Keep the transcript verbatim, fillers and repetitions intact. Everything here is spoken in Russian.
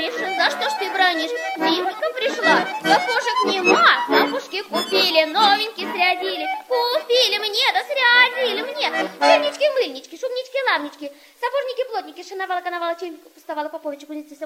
говоришь? За что ж ты бронишь? Зимка пришла, сапожек нема, сапожки купили, новенькие срядили. Купили мне, да срядили мне. Чернички, мыльнички, шумнички, лавнички, сапожники, плотники, шиновала, коновала, чем пустовала, по полочку,